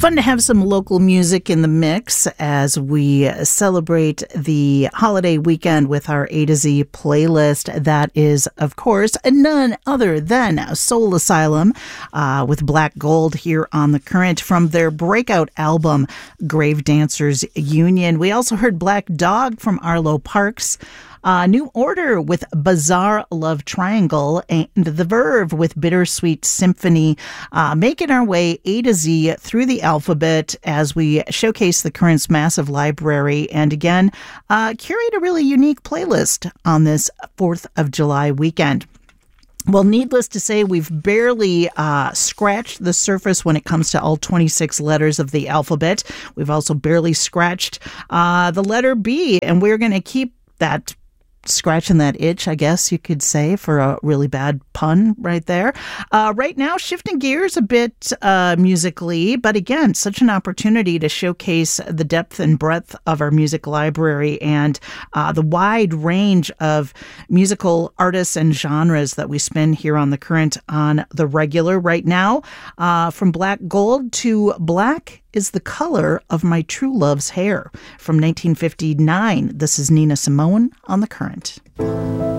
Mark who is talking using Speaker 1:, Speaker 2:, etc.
Speaker 1: Fun to have some local music in the mix as we celebrate the holiday weekend with our A to Z playlist. That is, of course, none other than Soul Asylum with Black Gold here on The Current from their breakout album, Grave Dancers Union. We also heard Black Dog from Arlo Parks. New Order with Bizarre Love Triangle, and The Verve with Bittersweet Symphony, making our way A to Z through the alphabet as we showcase the Current's massive library and again, curate a really unique playlist on this 4th of July weekend. Well, needless to say, we've barely scratched the surface when it comes to all 26 letters of the alphabet. We've also barely scratched the letter B, and we're going to keep that scratching that itch, I guess you could say, for a really bad pun right there. Right now, shifting gears a bit musically, but again, such an opportunity to showcase the depth and breadth of our music library and the wide range of musical artists and genres that we spin here on The Current on the regular. Right now, from Black Gold to Black is the Color of My True Love's Hair from 1959. This is Nina Simone on The Current.